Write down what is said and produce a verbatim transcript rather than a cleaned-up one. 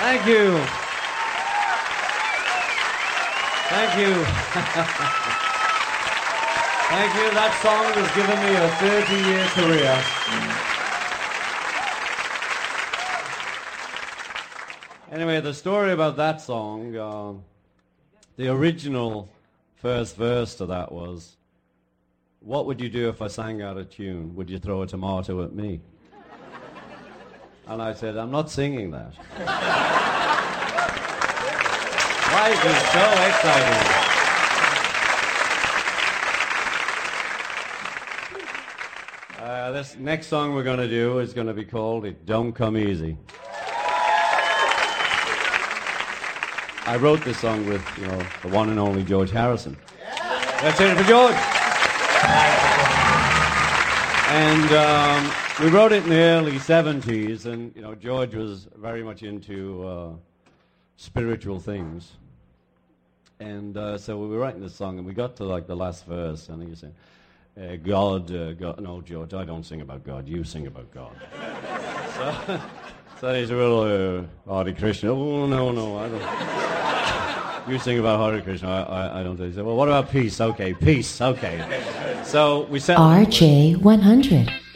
Thank you. Thank you. Thank you. That song has given me a thirty-year career. Anyway, the story about that song, uh, the original first verse to that was, what would you do if I sang out of tune? Would you throw a tomato at me? And I said, I'm not singing that. Life is so exciting. Uh, this next song we're going to do is going to be called It Don't Come Easy. I wrote this song with, you know, the one and only George Harrison. Let's hear it for George. And um, we wrote it in the early seventies, and, you know, George was very much into uh, spiritual things. And uh, so we were writing this song, and we got to, like, the last verse, and he said, uh, God, uh, God, no, George, I don't sing about God, you sing about God. so, so he's a little, uh, Hare Krishna, oh, no, no, I don't. You sing about Hare Krishna, I, I, I don't. He said, well, what about peace? Okay, peace, okay. So we set R J one hundred.